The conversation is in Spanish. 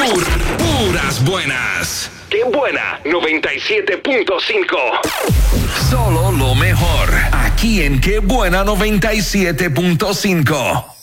Puras buenas. ¡Qué buena! 97.5. Solo lo mejor. Aquí en Qué Buena 97.5.